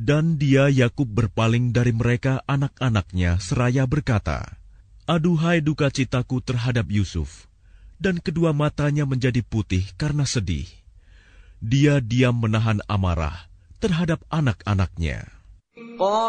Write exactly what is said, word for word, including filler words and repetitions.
Dan dia Yakub berpaling dari mereka anak-anaknya seraya berkata, "Aduhai duka citaku terhadap Yusuf." Dan kedua matanya menjadi putih karena sedih. Dia diam menahan amarah terhadap anak-anaknya.